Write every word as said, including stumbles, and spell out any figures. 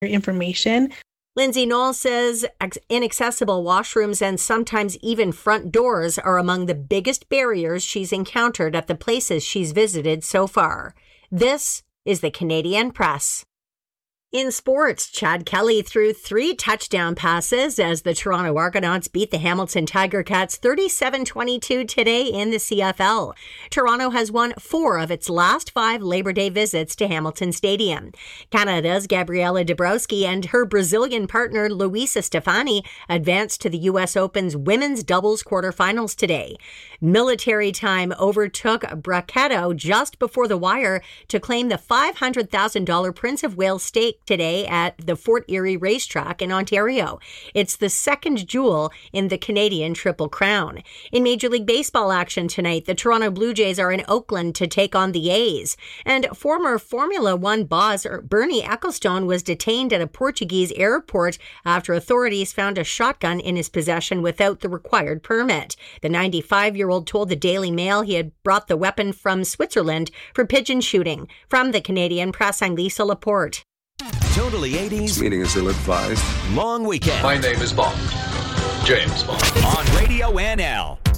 information. Lindsay Knoll says inaccessible washrooms and sometimes even front doors are among the biggest barriers she's encountered at the places she's visited so far. This is the Canadian Press. In sports, Chad Kelly threw three touchdown passes as the Toronto Argonauts beat the Hamilton Tiger Cats thirty-seven twenty-two today in the C F L. Toronto has won four of its last five Labor Day visits to Hamilton Stadium. Canada's Gabriela Dabrowski and her Brazilian partner Luisa Stefani advanced to the U S Open's women's doubles quarterfinals today. Military Time overtook Bracchetto just before the wire to claim the five hundred thousand dollars Prince of Wales stake today at the Fort Erie Racetrack in Ontario. It's the second jewel in the Canadian Triple Crown. In Major League Baseball action tonight, the Toronto Blue Jays are in Oakland to take on the A's. And former Formula One boss Bernie Ecclestone was detained at a Portuguese airport after authorities found a shotgun in his possession without the required permit. The ninety-five-year-old told the Daily Mail he had brought the weapon from Switzerland for pigeon shooting. From the Canadian Press, I'm Lisa Laporte. Totally eighties. This meeting is ill-advised. Long weekend. My name is Bond. James Bond. On Radio N L.